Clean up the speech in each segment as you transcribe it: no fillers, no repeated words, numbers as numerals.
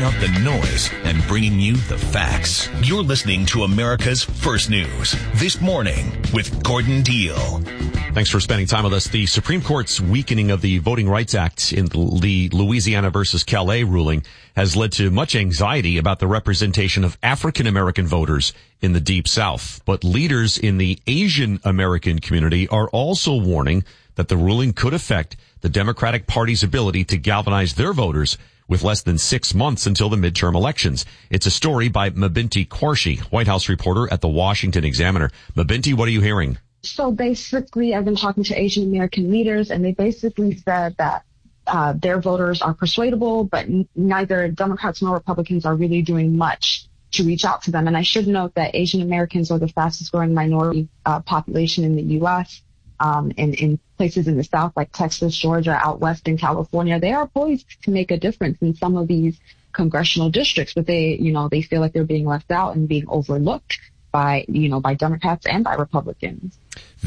out the noise and bringing you the facts. You're listening to America's First News This Morning with Gordon Deal. Thanks for spending time with us. The Supreme Court's weakening of the Voting Rights Act in the Louisiana versus Calais ruling has led to much anxiety about the representation of African American voters in the Deep South. But leaders in the Asian American community are also warning that the ruling could affect the Democratic Party's ability to galvanize their voters with less than 6 months until the midterm elections. It's a story by Mabinti Quarshie, White House reporter at the Washington Examiner. Mabinti, what are you hearing? So basically, I've been talking to Asian American leaders, and they basically said that their voters are persuadable, but neither Democrats nor Republicans are really doing much to reach out to them. And I should note that Asian Americans are the fastest growing minority population in the U.S. And in places in the South, like Texas, Georgia, out west in California, they are poised to make a difference in some of these congressional districts, but they feel like they're being left out and being overlooked by Democrats and by Republicans.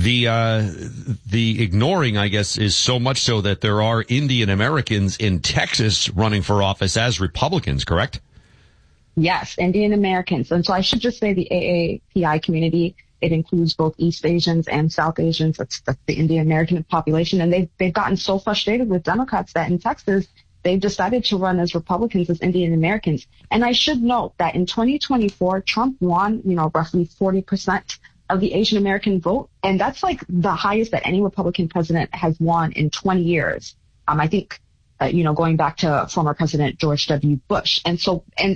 The ignoring, I guess, is so much so that there are Indian Americans in Texas running for office as Republicans, correct? Yes, Indian Americans. And so I should just say the AAPI community, it includes both East Asians and South Asians. That's the Indian American population. And they've gotten so frustrated with Democrats that in Texas, they've decided to run as Republicans as Indian Americans. And I should note that in 2024, Trump won, roughly 40% of the Asian American vote. And that's like the highest that any Republican president has won in 20 years. I think, going back to former President George W. Bush. And